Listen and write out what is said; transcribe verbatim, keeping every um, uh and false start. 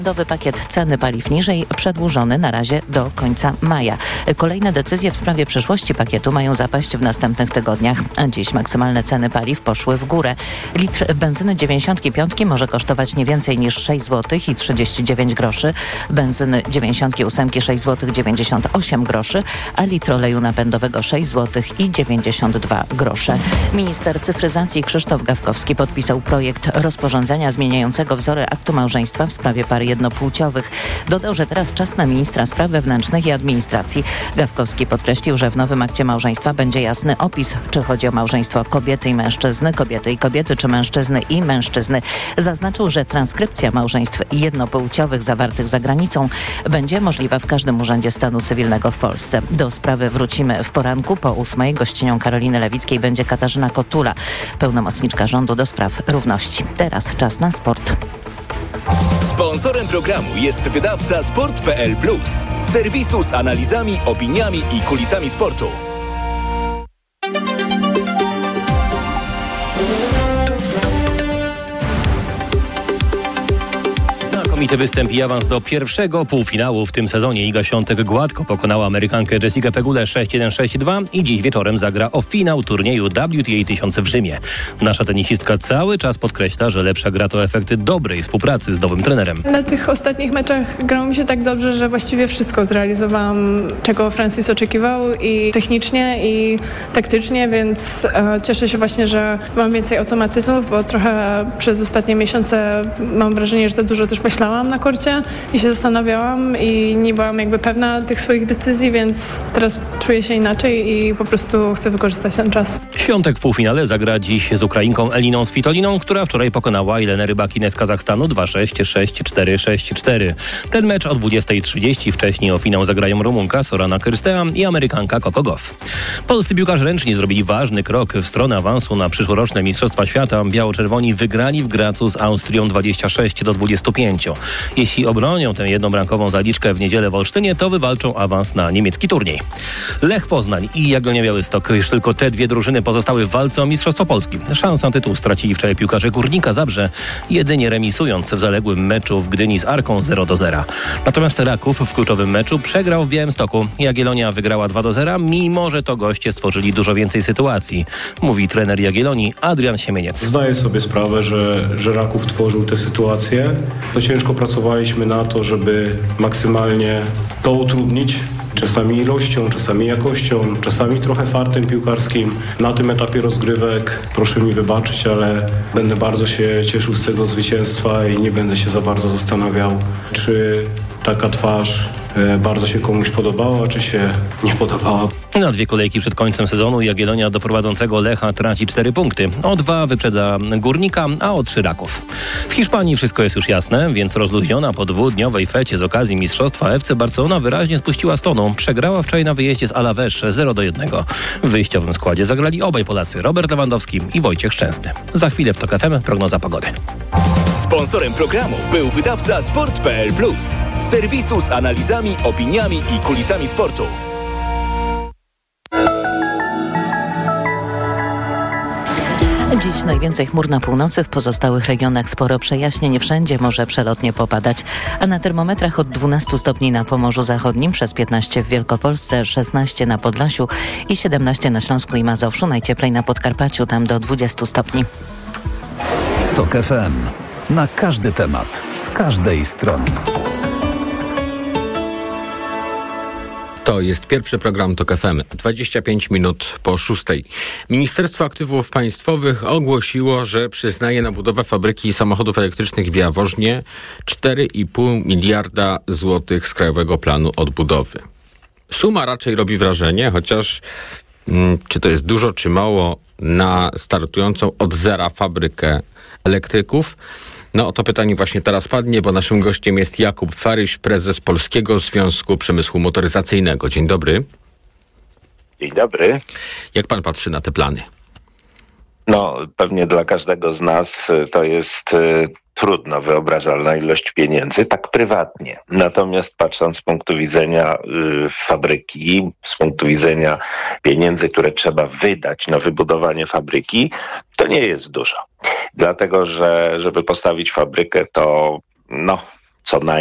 Nowy pakiet ceny paliw niżej przedłużony na razie do końca maja. Kolejne decyzje w sprawie przyszłości pakietu mają zapaść w następnych tygodniach. Dziś maksymalne ceny paliw poszły w górę. Litr benzyny dziewięćdziesiątki piątki może kosztować nie więcej niż sześć złotych i trzydzieści dziewięć groszy, benzyny dziewięćdziesiątki ósemki sześć złotych dziewięćdziesiąt osiem groszy, a litr oleju napędowego sześć złotych i dziewięćdziesiąt dwa grosze. Minister cyfryzacji Krzysztof Gawkowski podpisał projekt rozporządzenia zmieniającego wzory aktu małżeństwa w sprawie pary jednopłciowych. Dodał, że teraz czas na ministra spraw wewnętrznych i administracji. Gawkowski podkreślił, że w nowym akcie małżeństwa będzie jasny opis, czy chodzi o małżeństwo kobiety i mężczyzny, kobiety i kobiety, czy mężczyzny i mężczyzny. Zaznaczył, że transkrypcja małżeństw jednopłciowych zawartych za granicą będzie możliwa w każdym urzędzie stanu cywilnego w Polsce. Do sprawy wrócimy w poranku. Po ósmej gościnią Karoliny Lewickiej będzie Katarzyna Kotula, pełnomocniczka rządu do spraw równości. Teraz czas na sport. Sponsorem programu jest wydawca sport kropka p l plus, serwisu z analizami, opiniami i kulisami sportu. Znakomity występ i awans do pierwszego półfinału w tym sezonie. Iga Świątek gładko pokonała Amerykankę Jessica Pegulę sześć jeden sześć dwa i dziś wieczorem zagra o finał turnieju W T A tysiąc w Rzymie. Nasza tenisistka cały czas podkreśla, że lepsza gra to efekty dobrej współpracy z nowym trenerem. Na tych ostatnich meczach grało mi się tak dobrze, że właściwie wszystko zrealizowałam, czego Francis oczekiwał, i technicznie, i taktycznie, więc e, cieszę się właśnie, że mam więcej automatyzmów, bo trochę przez ostatnie miesiące mam wrażenie, że za dużo też myślałam na korcie i się zastanawiałam i nie byłam jakby pewna tych swoich decyzji, więc teraz czuję się inaczej i po prostu chcę wykorzystać ten czas. Świątek w półfinale zagra dziś z Ukrainką Eliną Svitoliną, która wczoraj pokonała Ilenę Rybakinę z Kazachstanu dwa sześć, sześć cztery, sześć cztery. Ten mecz o dwudziestej trzydzieści. Wcześniej o finał zagrają Rumunka Sorana Kyrstea i Amerykanka Coco Gauff. Polscy piłkarze ręczni zrobili ważny krok w stronę awansu na przyszłoroczne Mistrzostwa Świata. Biało-czerwoni wygrali w Gracu z Austrią dwadzieścia sześć do dwudziestu pięciu. Jeśli obronią tę jednobramkową zaliczkę w niedzielę w Olsztynie, to wywalczą awans na niemiecki turniej. Lech Poznań i Jagiellonia Białystok. Już tylko te dwie drużyny pozostały w walce o Mistrzostwo Polski. Szansę na tytuł stracili wczoraj piłkarze Górnika Zabrze, jedynie remisując w zaległym meczu w Gdyni z Arką zero do zera. Natomiast Raków w kluczowym meczu przegrał w Białymstoku. Jagiellonia wygrała dwa do zera, mimo że to goście stworzyli dużo więcej sytuacji, mówi trener Jagiellonii Adrian Siemieniec. Zdaję sobie sprawę, że, że Raków tworzył te sytuacje. To ciężko pracowaliśmy na to, żeby maksymalnie to utrudnić. Czasami ilością, czasami jakością, czasami trochę fartem piłkarskim. Na tym etapie rozgrywek proszę mi wybaczyć, ale będę bardzo się cieszył z tego zwycięstwa i nie będę się za bardzo zastanawiał, czy taka twarz bardzo się komuś podobała, czy się nie podobała. Na dwie kolejki przed końcem sezonu Jagiellonia do prowadzącego Lecha traci cztery punkty. O dwa wyprzedza Górnika, a o trzy Raków. W Hiszpanii wszystko jest już jasne, więc rozluźniona po dwudniowej fecie z okazji mistrzostwa F C Barcelona wyraźnie spuściła z tonu. Przegrała wczoraj na wyjeździe z Alavés zero do jednego. W wyjściowym składzie zagrali obaj Polacy, Robert Lewandowski i Wojciech Szczęsny. Za chwilę w TOK F M prognoza pogody. Sponsorem programu był wydawca sport kropka p l plus, serwisu z analizami, opiniami i kulisami sportu. Dziś najwięcej chmur na północy, w pozostałych regionach sporo przejaśnień, wszędzie może przelotnie popadać, a na termometrach od dwunastu stopni na Pomorzu Zachodnim, przez piętnaście w Wielkopolsce, szesnaście na Podlasiu i siedemnaście na Śląsku i Mazowszu, najcieplej na Podkarpaciu, tam do dwudziestu stopni. TOK F M. Na każdy temat, z każdej strony. To jest pierwszy program TOK F M, dwadzieścia pięć minut po szóstej. Ministerstwo Aktywów Państwowych ogłosiło, że przyznaje na budowę fabryki samochodów elektrycznych w Jaworznie cztery i pół miliarda złotych z Krajowego Planu Odbudowy. Suma raczej robi wrażenie, chociaż hmm, czy to jest dużo, czy mało na startującą od zera fabrykę elektryków? No o to pytanie właśnie teraz padnie, bo naszym gościem jest Jakub Faryś, prezes Polskiego Związku Przemysłu Motoryzacyjnego. Dzień dobry. Dzień dobry. Jak pan patrzy na te plany? No, pewnie dla każdego z nas to jest y, trudno wyobrażalna ilość pieniędzy, tak prywatnie. Natomiast patrząc z punktu widzenia y, fabryki, z punktu widzenia pieniędzy, które trzeba wydać na wybudowanie fabryki, to nie jest dużo. Dlatego, że żeby postawić fabrykę, to no co najmniej